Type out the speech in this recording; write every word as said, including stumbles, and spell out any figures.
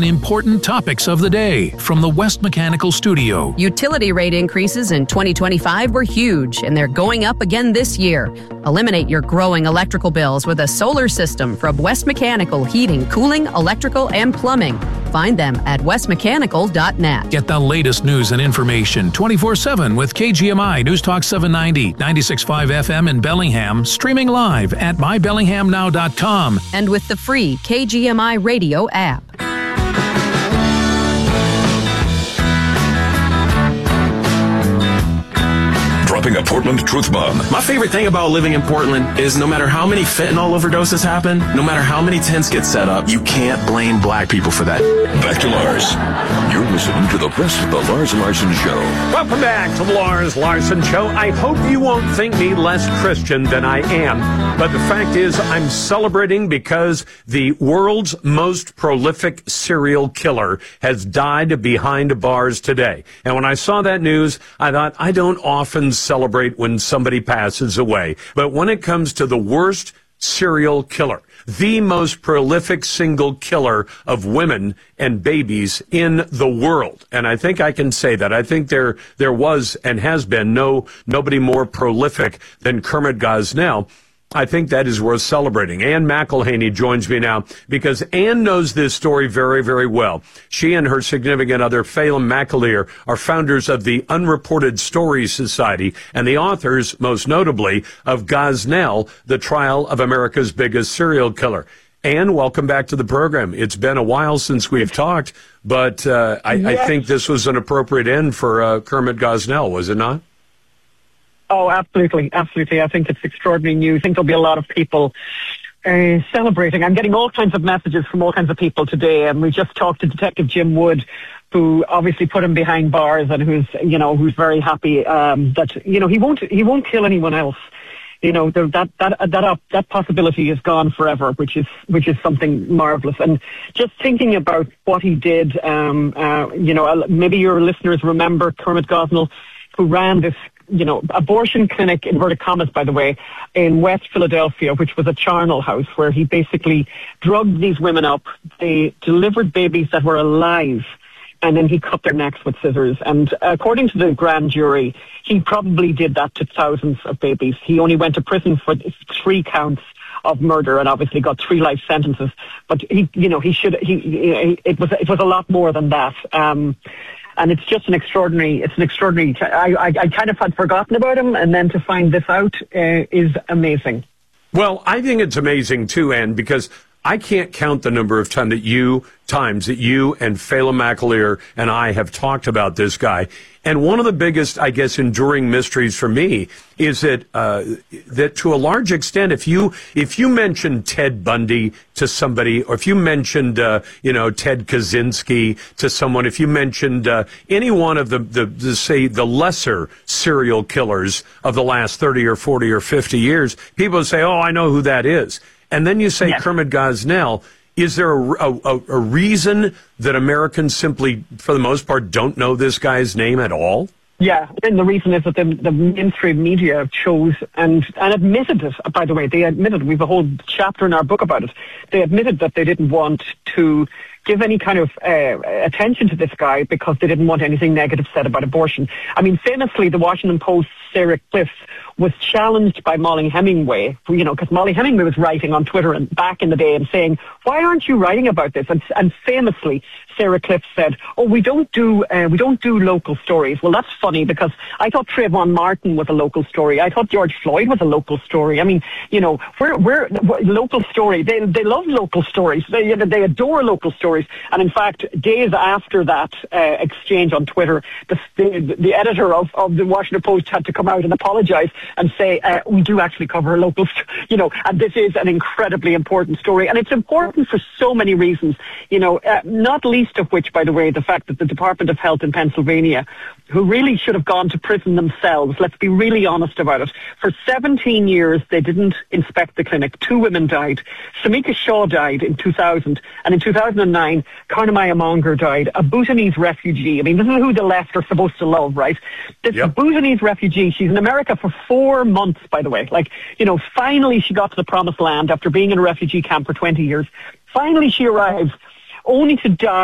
on important topics of the day from the West Mechanical Studio. Utility rate increases in twenty twenty-five were huge, and they're going up again this year. Eliminate your growing electrical bills with a solar system from West Mechanical Heating, Cooling, Electrical, and Plumbing. Find them at west mechanical dot net. Get the latest news and information twenty-four seven with K G M I News Talk seven ninety, ninety-six point five F M in Bellingham, streaming live at my bellingham now dot com. And with the free K G M I radio app. Dropping a Portland truth bomb. My favorite thing about living in Portland is no matter how many fentanyl overdoses happen, no matter how many tents get set up, you can't blame black people for that. Back to Lars. You're listening to the best of the Lars Larson Show. Welcome back to the Lars Larson Show. I hope you won't think me less Christian than I am, but the fact is I'm celebrating because the world's most prolific serial killer has died behind bars today. And when I saw that news, I thought, I don't often celebrate when somebody passes away. But when it comes to the worst serial killer, the most prolific single killer of women and babies in the world, and I think I can say that. I think there there was and has been no nobody more prolific than Kermit Gosnell. I think that is worth celebrating. Ann McElhaney joins me now because Ann knows this story very, very well. She and her significant other, Phelim McAleer, are founders of the Unreported Stories Society and the authors, most notably, of Gosnell, the Trial of America's Biggest Serial Killer. Ann, welcome back to the program. It's been a while since we've talked, but uh, I, yes. I think this was an appropriate end for uh, Kermit Gosnell, was it not? Oh, absolutely, absolutely. I think it's extraordinary news. I think there'll be a lot of people uh, celebrating. I'm getting all kinds of messages from all kinds of people today, and we just talked to Detective Jim Wood, who obviously put him behind bars and who's, you know, who's very happy um, that, you know, he won't he won't kill anyone else. You know, that that that that, uh, that possibility is gone forever, which is which is something marvelous. And just thinking about what he did, um, uh, you know, maybe your listeners remember Kermit Gosnell, who ran this, you know, abortion clinic, inverted commas, by the way, in West Philadelphia, which was a charnel house where he basically drugged these women up. They delivered babies that were alive, and then he cut their necks with scissors. And according to the grand jury, he probably did that to thousands of babies. He only went to prison for three counts of murder and obviously got three life sentences. But he, you know, he should, he, he it was, it was a lot more than that. Um, And it's just an extraordinary, it's an extraordinary, I, I, I kind of had forgotten about him, and then to find this out uh, is amazing. Well, I think it's amazing too, Ann, because I can't count the number of time that you, times that you and Phelim McAleer and I have talked about this guy. And one of the biggest, I guess, enduring mysteries for me is that uh, that to a large extent, if you if you mentioned Ted Bundy to somebody, or if you mentioned uh, you know Ted Kaczynski to someone, if you mentioned uh, any one of the, the the say the lesser serial killers of the last thirty or forty or fifty years, people would say, "Oh, I know who that is." And then you say yes. Kermit Gosnell. Is there a, a, a reason that Americans simply, for the most part, don't know this guy's name at all? Yeah, and the reason is that the, the mainstream media chose and, and admitted it, by the way. They admitted, we have a whole chapter in our book about it. They admitted that they didn't want to give any kind of uh, attention to this guy because they didn't want anything negative said about abortion. I mean, famously, the Washington Post's Sarah Cliff was challenged by Molly Hemingway, you know, because Molly Hemingway was writing on Twitter and back in the day and saying, why aren't you writing about this? And, and famously, Sarah Cliff said, oh, we don't do uh, we don't do local stories. Well, that's funny because I thought Trayvon Martin was a local story. I thought George Floyd was a local story. I mean, you know, we're, we're, we're local story. They they love local stories. They, you know, they adore local stories. And in fact, days after that uh, exchange on Twitter, the, the, the editor of, of the Washington Post had to come out and apologize and say, uh, we do actually cover local, st- you know, and this is an incredibly important story. And it's important for so many reasons, you know, uh, not least of which, by the way, the fact that the Department of Health in Pennsylvania, who really should have gone to prison themselves, let's be really honest about it, for seventeen years they didn't inspect the clinic. Two women died. Samika Shaw died in two thousand, and in two thousand nine, Karnamaya Monger died, a Bhutanese refugee. I mean, this is who the left are supposed to love, right? This yep. Bhutanese refugee, she's in America for four months, by the way. Like, you know, finally she got to the promised land after being in a refugee camp for twenty years. Finally she arrives, only to die